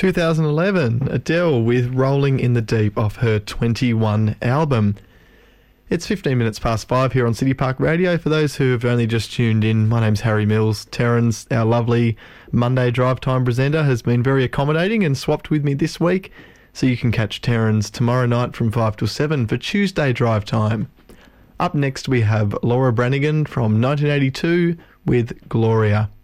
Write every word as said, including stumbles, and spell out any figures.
two thousand eleven, Adele with Rolling in the Deep off her twenty-one album. It's fifteen minutes past five here on City Park Radio. For those who have only just tuned in, my name's Harry Mills. Terrence, our lovely Monday drive time presenter, has been very accommodating and swapped with me this week, so you can catch Terrence tomorrow night from five till seven for Tuesday drive time. Up next we have Laura Branigan from nineteen eighty-two with Gloria.